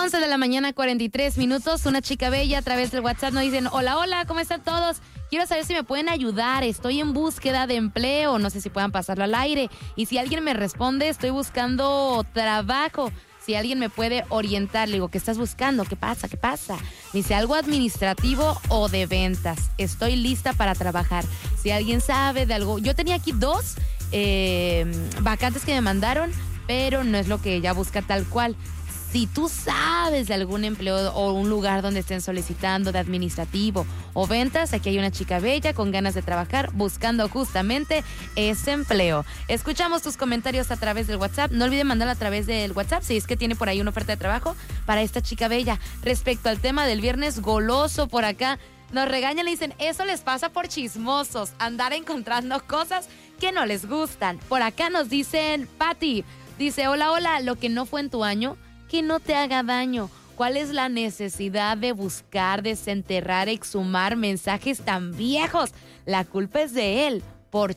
11 de la mañana, 43 minutos. Una chica bella a través del WhatsApp nos dicen: hola, hola, ¿cómo están todos? Quiero saber si me pueden ayudar. Estoy en búsqueda de empleo. No sé si puedan pasarlo al aire. Y si alguien me responde, estoy buscando trabajo. Si alguien me puede orientar. Le digo, ¿qué estás buscando? ¿Qué pasa? ¿Qué pasa? Me dice, algo administrativo o de ventas. Estoy lista para trabajar. Si alguien sabe de algo. Yo tenía aquí 2 vacantes que me mandaron, pero no es lo que ella busca tal cual. Si tú sabes de algún empleo o un lugar donde estén solicitando de administrativo o ventas, aquí hay una chica bella con ganas de trabajar buscando justamente ese empleo. Escuchamos tus comentarios a través del WhatsApp. No olviden mandarlo a través del WhatsApp si es que tiene por ahí una oferta de trabajo para esta chica bella. Respecto al tema del viernes goloso, por acá nos regañan y dicen, eso les pasa por chismosos, andar encontrando cosas que no les gustan. Por acá nos dicen, Patti, dice, hola, hola, lo que no fue en tu año, que no te haga daño. ¿Cuál es la necesidad de buscar, desenterrar, exhumar mensajes tan viejos? La culpa es de él.